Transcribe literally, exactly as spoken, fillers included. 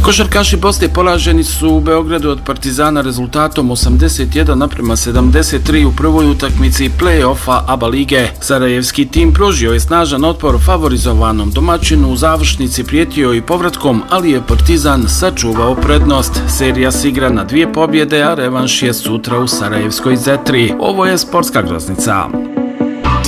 Košarkaši Bosne poraženi su u Beogradu od Partizana rezultatom osamdeset jedan naprema sedamdeset tri u prvoj utakmici play-offa ABA lige. Sarajevski tim pružio je snažan otpor favorizovanom domaćinu, u završnici prijetio i povratkom, ali je Partizan sačuvao prednost. Serija se igra na dvije pobjede, a revanš je sutra u sarajevskoj Zetri. Ovo je Sportska groznica.